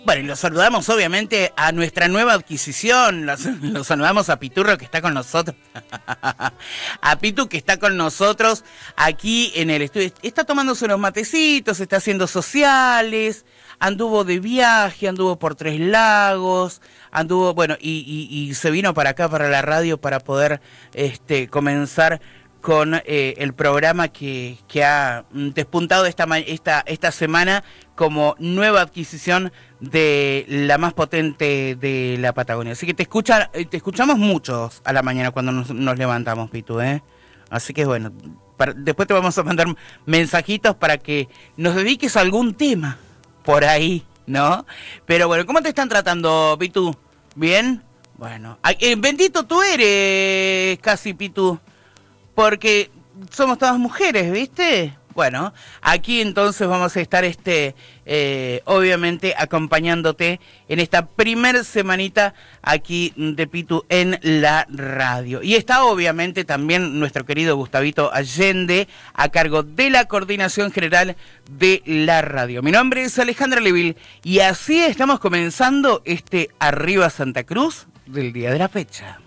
Bueno, y los saludamos obviamente a nuestra nueva adquisición, los saludamos a Piturro que está con nosotros, a Pitu que está con nosotros aquí en el estudio, está tomándose unos matecitos, está haciendo sociales, anduvo de viaje, anduvo por Tres Lagos, anduvo, bueno, y se vino para acá, para la radio, para poder comenzar con el programa que ha despuntado esta semana como nueva adquisición de la más potente de la Patagonia. Así que te escuchamos muchos a la mañana cuando nos levantamos, Pitu, ¿eh? Así que bueno, después te vamos a mandar mensajitos para que nos dediques a algún tema por ahí, ¿no? Pero bueno, ¿cómo te están tratando, Pitu? ¿Bien? Bueno, bendito tú eres, casi, Pitu, porque somos todas mujeres, ¿viste? Bueno, aquí entonces vamos a estar obviamente acompañándote en esta primer semanita aquí de Pitu en la radio. Y está obviamente también nuestro querido Gustavito Allende a cargo de la coordinación general de la radio. Mi nombre es Alejandra Leville y así estamos comenzando Arriba Santa Cruz del día de la fecha.